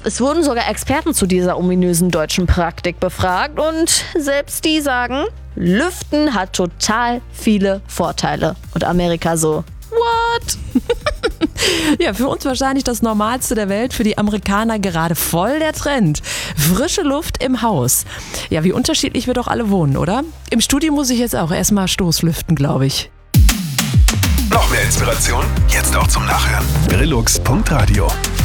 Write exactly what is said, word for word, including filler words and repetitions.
Es wurden sogar Experten zu dieser ominösen deutschen Praktik befragt und selbst die sagen, Lüften hat total viele Vorteile. Und Amerika so, what? Ja, für uns wahrscheinlich das Normalste der Welt, für die Amerikaner gerade voll der Trend. Frische Luft im Haus. Ja, wie unterschiedlich wir doch alle wohnen, oder? Im Studio muss ich jetzt auch erstmal Stoßlüften, glaube ich. Noch mehr Inspiration? Jetzt auch zum Nachhören. Brillux Punkt Radio